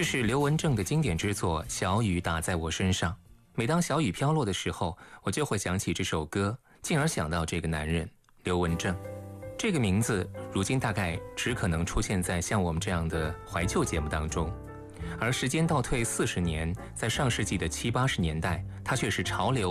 这是刘文正的经典之作《小雨打在我身上》。每当小雨飘落的时候，我就会想起这首歌，进而想到这个男人刘文正。这个名字如今大概只可能出现在像我们这样的怀旧节目当中，而时间倒退40年，在上世纪的70、80年代，他却是潮流